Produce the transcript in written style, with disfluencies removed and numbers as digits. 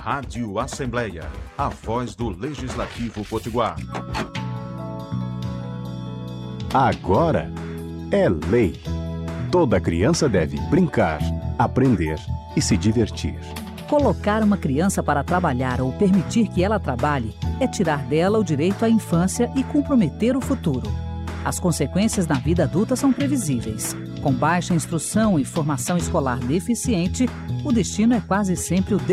Rádio Assembleia, a voz do Legislativo Potiguar. Agora é lei. Toda criança deve brincar, aprender e se divertir. Colocar uma criança para trabalhar ou permitir que ela trabalhe é tirar dela o direito à infância e comprometer o futuro. As consequências na vida adulta são previsíveis. Com baixa instrução e formação escolar deficiente, o destino é quase sempre o